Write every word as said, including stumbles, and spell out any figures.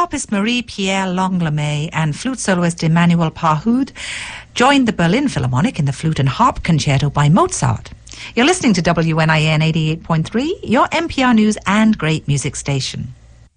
harpist Marie-Pierre Langlamet and flute soloist Emmanuel Pahoud joined the Berlin Philharmonic in the Flute and Harp Concerto by Mozart. You're listening to W N I N eighty-eight point three, your N P R News and Great Music station.